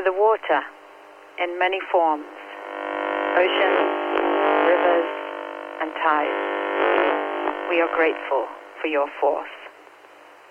the water in many forms, oceans, rivers, and tides. We are grateful for your force.